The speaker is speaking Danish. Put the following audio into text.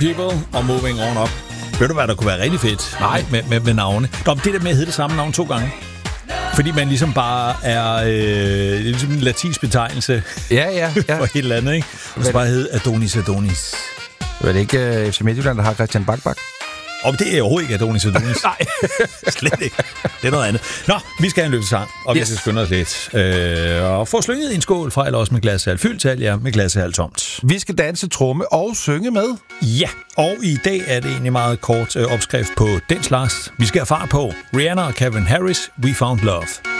People og Moving On Up. Ved du hvad, der kunne være rigtig fedt? Nej. Med navne. Nå, det der med at hedde det samme navn 2 gange. Fordi man ligesom bare er ligesom en latinsk betegnelse Ja. for helt andet, ikke? Og så bare hedde Adonis. Er det ikke FC Midtjylland, der har Christian Bak? Og det er overhovedet ikke Adonis. Nej. Slet ikke. Det er noget andet. Nå, vi skal have en løbesang, og vi skal skynde os lidt. Og få slynget en skål fra, eller også med glasshal fyldt til, ja, med glasshal tomt. Vi skal danse, tromme og synge med. Ja, og i dag er det egentlig meget kort opskrift på den slags. Vi skal have fart på Rihanna og Calvin Harris, We Found Love.